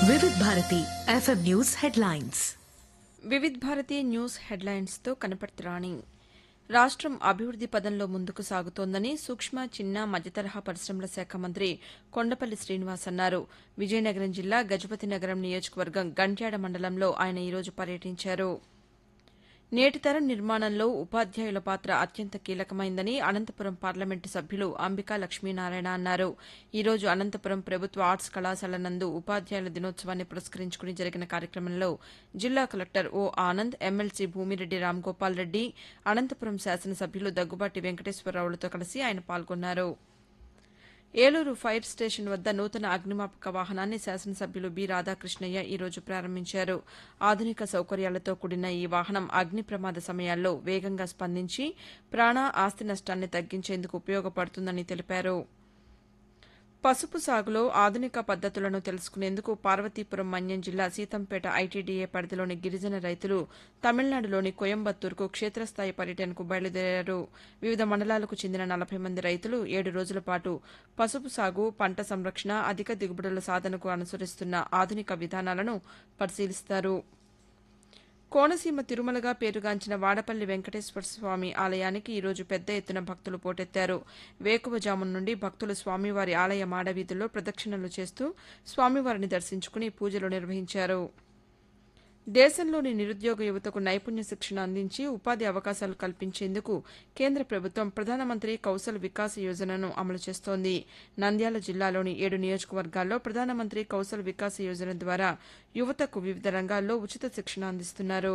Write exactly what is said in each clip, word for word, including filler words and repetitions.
వివిధ Bharati FM news headlines. వివిధ Bharati news హెడ్లైన్స్తో Kanaparthi రాణి. రాష్ట్రం అభివృద్ది పదంలో ముందుకు సాగుతోందని సూక్ష్మ చిన్న మధ్యతరహా పరిశ్రమల శాఖ మంత్రి కొండపల్లి శ్రీనివాస్ అన్నారు. విజయనగరం జిల్లా గజపతి నగరం నియోజకవర్గం గంట్యాడ మండలంలో ఆయన ఈరోజు పర్యటించారు. నేటి తరం నిర్మాణంలో ఉపాధ్యాయుల పాత్ర అత్యంత కీలకమైందని అనంతపురం పార్లమెంటు సభ్యులు అంబికా లక్ష్మీనారాయణ అన్నారు. ఈ రోజు అనంతపురం ప్రభుత్వ ఆర్ట్స్ కళాశాల నందు ఉపాధ్యాయుల దినోత్సవాన్ని పురస్కరించుకుని జరిగిన కార్యక్రమంలో జిల్లా కలెక్టర్ ఓ ఆనంద్, ఎమ్మెల్సీ భూమిరెడ్డి రామ్గోపాల్ రెడ్డి, అనంతపురం శాసనసభ్యులు దగ్గుబాటి వెంకటేశ్వరరావులతో కలిసి ఆయన పాల్గొన్నారు. ఏలూరు ఫైర్ స్టేషన్ వద్ద నూతన అగ్నిమాపక వాహనాన్ని శాసనసభ్యులు బి రాధాకృష్ణయ్య ఈ రోజు ప్రారంభించారు. ఆధునిక సౌకర్యాలతో కూడిన ఈ వాహనం అగ్ని ప్రమాద సమయాల్లో వేగంగా స్పందించి ప్రాణ, ఆస్తి నష్టాన్ని తగ్గించేందుకు ఉపయోగపడుతుందని తెలిపారు. పసుపు సాగులో ఆధునిక పద్దతులను తెలుసుకునేందుకు పార్వతీపురం మన్యం జిల్లా సీతంపేట ఐటీడీఏ పరిధిలోని గిరిజన రైతులు తమిళనాడులోని కోయంబత్తూరుకు క్షేత్రస్థాయి పర్యటనకు బయలుదేరారు. వివిధ మండలాలకు చెందిన నలభై మంది రైతులు ఏడు రోజుల పాటు పసుపు సాగు, పంట సంరక్షణ, అధిక దిగుబడుల సాధనకు అనుసరిస్తున్న ఆధునిక విధానాలను పరిశీలిస్తారు. కోనసీమ తిరుమలగా పేరుగాంచిన వాడపల్లి వెంకటేశ్వర స్వామి ఆలయానికి ఈరోజు పెద్ద ఎత్తున భక్తులు పోటెత్తారు. వేకువజామున నుండి భక్తులు స్వామివారి ఆలయ మాడవీధుల్లో ప్రదక్షిణలు చేస్తూ స్వామివారిని దర్శించుకుని పూజలు నిర్వహించారు. దేశంలోని నిరుద్యోగ యువతకు నైపుణ్య శిక్షణ అందించి ఉపాధి అవకాశాలు కల్పించేందుకు కేంద్ర ప్రభుత్వం ప్రధానమంత్రి కౌశల్ వికాస్ యోజనను అమలు చేస్తోంది. నంద్యాల జిల్లాలోని ఏడు నియోజకవర్గాల్లో ప్రధానమంత్రి కౌశల్ వికాస్ యోజన ద్వారా యువతకు వివిధ రంగాల్లో ఉచిత శిక్షణ అందిస్తున్నారు.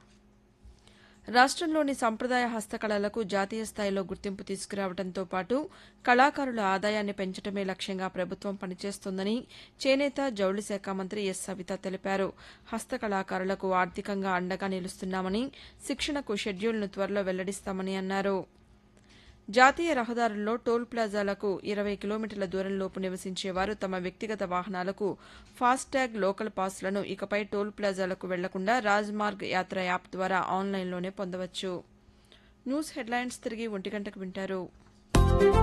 రాష్టంలోని సంప్రదాయ హస్తకళలకు జాతీయ స్థాయిలో గుర్తింపు తీసుకురావడంతో పాటు కళాకారుల ఆదాయాన్ని పెంచడమే లక్ష్యంగా ప్రభుత్వం పనిచేస్తోందని చేనేత, జౌళి శాఖ మంత్రి ఎస్ సవిత తెలిపారు. హస్తకళాకారులకు ఆర్థికంగా అండగా నిలుస్తున్నామని, శిక్షణకు షెడ్యూల్ను త్వరలో వెల్లడిస్తామని అన్నారు. జాతీయ రహదారుల్లో టోల్ ప్లాజాలకు ఇరవై కిలోమీటర్ల దూరంలోపు నివసించేవారు తమ వ్యక్తిగత వాహనాలకు ఫాస్టాగ్ లోకల్ పాస్లను ఇకపై టోల్ ప్లాజాలకు వెళ్లకుండా రాజ్మార్గ్ యాత్ర యాప్ ద్వారా ఆన్లైన్లోనే పొందవచ్చు. న్యూస్ హెడ్లైన్స్ తిరిగి ఒంటి గంటకు వింటారు.